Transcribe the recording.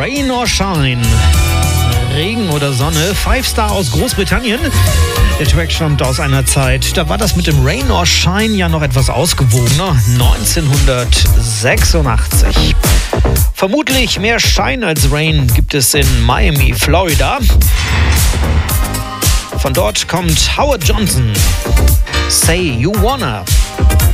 Rain or Shine. Regen oder Sonne. 5 Star aus Großbritannien. Der Track stammt aus einer Zeit, da war das mit dem Rain or Shine ja noch etwas ausgewogener. 1986. Vermutlich mehr Shine als Rain gibt es in Miami, Florida. Von dort kommt Howard Johnson. Say You Wanna.